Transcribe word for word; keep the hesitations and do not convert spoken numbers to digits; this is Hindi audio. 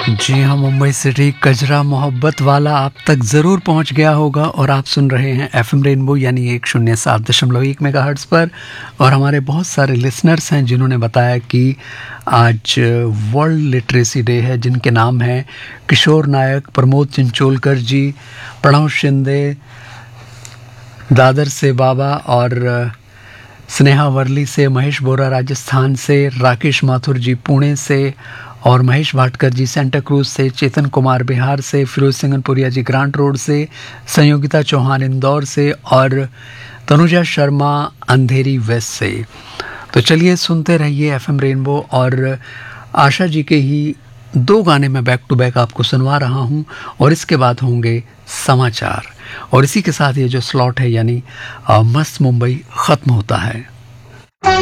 जी हाँ, मुंबई सिटी कजरा मोहब्बत वाला आप तक ज़रूर पहुंच गया होगा और आप सुन रहे हैं एफएम रेनबो यानी एक शून्य सात दशमलव एक मेगाहर्ट्ज़ पर। और हमारे बहुत सारे लिसनर्स हैं जिन्होंने बताया कि आज वर्ल्ड लिटरेसी डे है, जिनके नाम हैं किशोर नायक, प्रमोद चिंचोलकर जी, प्रणव शिंदे दादर से बाबा, और स्नेहा वर्ली से, महेश बोरा राजस्थान से, राकेश माथुर जी पुणे से, और महेश भाटकर जी सेंटा क्रूज से, चेतन कुमार बिहार से, फिरोज सिंगनपुरिया जी ग्रांट रोड से, संयोगिता चौहान इंदौर से, और तनुजा शर्मा अंधेरी वेस्ट से। तो चलिए सुनते रहिए एफएम रेनबो। और आशा जी के ही दो गाने मैं बैक टू बैक आपको सुनवा रहा हूँ और इसके बाद होंगे समाचार। और इसी के साथ ये जो स्लॉट है यानी मस्त मुंबई ख़त्म होता है।